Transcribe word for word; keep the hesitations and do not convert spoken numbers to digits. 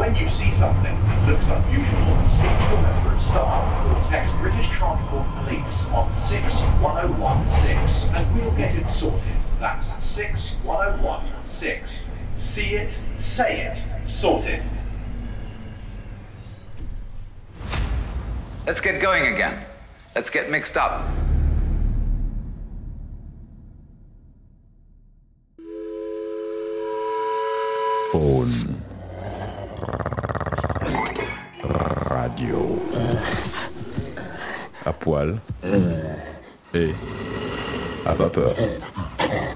When you see something that looks unusual, speak to a member of staff or text British Transport Police on six one oh one six and we'll get it sorted. That's six one oh one six. See it, say it, sorted. Let's get going again. Let's get mixed up. Phone. Radio. À poil. Et à vapeur.